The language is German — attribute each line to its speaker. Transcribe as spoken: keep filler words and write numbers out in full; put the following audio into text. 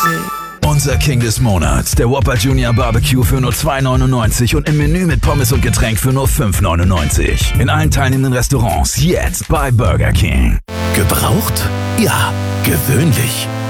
Speaker 1: Unser King des Monats, der Whopper Junior Barbecue für nur zwei neunundneunzig und im Menü mit Pommes und Getränk für nur fünf neunundneunzig. In allen teilnehmenden Restaurants jetzt bei Burger King.
Speaker 2: Gebraucht? Ja, gewöhnlich.